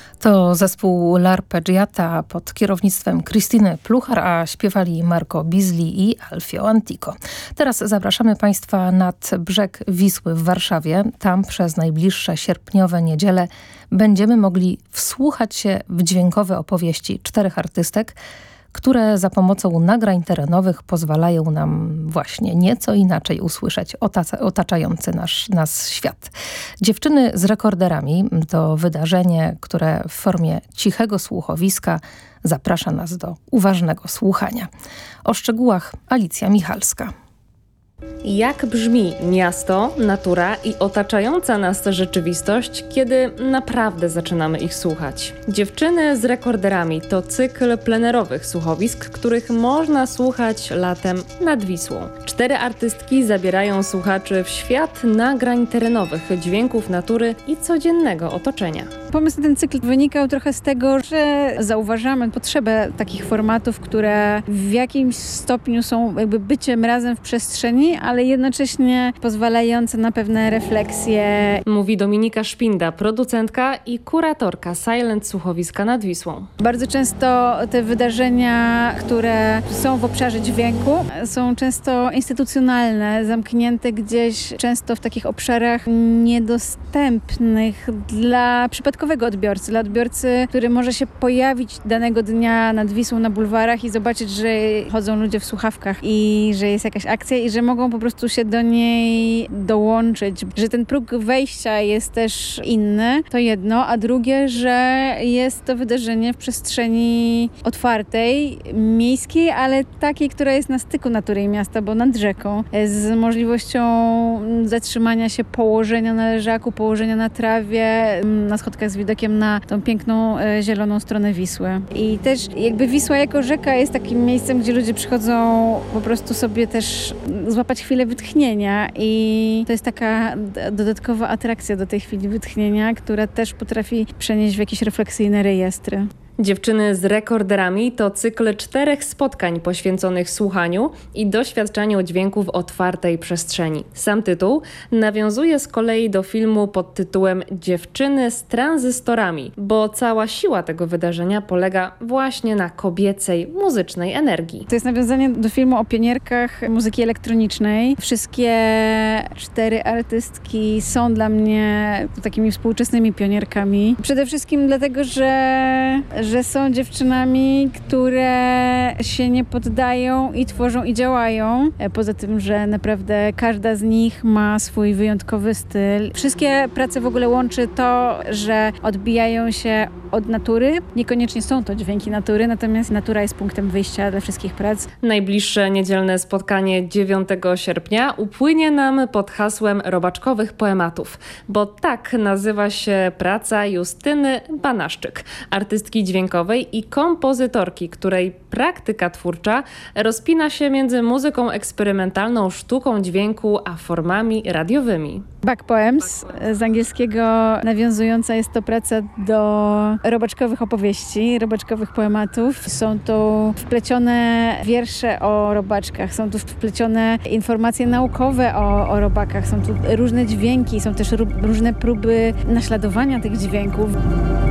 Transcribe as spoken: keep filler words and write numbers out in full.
To zespół L'Arpeggiata pod kierownictwem Krystyny Pluchar, a śpiewali Marco Bisli i Alfio Antico. Teraz zapraszamy Państwa nad brzeg Wisły w Warszawie. Tam przez najbliższe sierpniowe niedziele będziemy mogli wsłuchać się w dźwiękowe opowieści czterech artystek, które za pomocą nagrań terenowych pozwalają nam właśnie nieco inaczej usłyszeć otac- otaczający nasz, nas świat. Dziewczyny z rekorderami to wydarzenie, które w formie cichego słuchowiska zaprasza nas do uważnego słuchania. O szczegółach Alicja Michalska. Jak brzmi miasto, natura i otaczająca nas rzeczywistość, kiedy naprawdę zaczynamy ich słuchać? Dziewczyny z rekorderami to cykl plenerowych słuchowisk, których można słuchać latem nad Wisłą. Cztery artystki zabierają słuchaczy w świat nagrań terenowych, dźwięków natury i codziennego otoczenia. Pomysł na ten cykl wynikał trochę z tego, że zauważamy potrzebę takich formatów, które w jakimś stopniu są jakby byciem razem w przestrzeni, ale jednocześnie pozwalające na pewne refleksje. Mówi Dominika Szpinda, producentka i kuratorka Silent Słuchowiska nad Wisłą. Bardzo często te wydarzenia, które są w obszarze dźwięku, są często instytucjonalne, zamknięte gdzieś, często w takich obszarach niedostępnych dla przypadkowego odbiorcy, dla odbiorcy, który może się pojawić danego dnia nad Wisłą na bulwarach i zobaczyć, że chodzą ludzie w słuchawkach i że jest jakaś akcja i że mogą po prostu się do niej dołączyć, że ten próg wejścia jest też inny, to jedno, a drugie, że jest to wydarzenie w przestrzeni otwartej, miejskiej, ale takiej, która jest na styku natury i miasta, bo nad rzeką, z możliwością zatrzymania się, położenia na leżaku, położenia na trawie, na schodkach z widokiem na tą piękną, zieloną stronę Wisły. I też jakby Wisła jako rzeka jest takim miejscem, gdzie ludzie przychodzą po prostu sobie też złapać chwilę wytchnienia i to jest taka dodatkowa atrakcja do tej chwili wytchnienia, która też potrafi przenieść w jakieś refleksyjne rejestry. Dziewczyny z rekorderami to cykl czterech spotkań poświęconych słuchaniu i doświadczaniu dźwięku w otwartej przestrzeni. Sam tytuł nawiązuje z kolei do filmu pod tytułem Dziewczyny z tranzystorami, bo cała siła tego wydarzenia polega właśnie na kobiecej, muzycznej energii. To jest nawiązanie do filmu o pionierkach muzyki elektronicznej. Wszystkie cztery artystki są dla mnie takimi współczesnymi pionierkami. Przede wszystkim dlatego, że że są dziewczynami, które się nie poddają i tworzą i działają. Poza tym, że naprawdę każda z nich ma swój wyjątkowy styl. Wszystkie prace w ogóle łączy to, że odbijają się od natury. Niekoniecznie są to dźwięki natury, natomiast natura jest punktem wyjścia dla wszystkich prac. Najbliższe niedzielne spotkanie dziewiątego sierpnia upłynie nam pod hasłem robaczkowych poematów, bo tak nazywa się praca Justyny Banaszczyk, artystki dźwiękowej i kompozytorki, której praktyka twórcza rozpina się między muzyką eksperymentalną, sztuką dźwięku, a formami radiowymi. Back Poems, z angielskiego nawiązująca jest to praca do robaczkowych opowieści, robaczkowych poematów. Są tu wplecione wiersze o robaczkach, są tu wplecione informacje naukowe o, o robakach, są tu różne dźwięki, są też różne próby naśladowania tych dźwięków.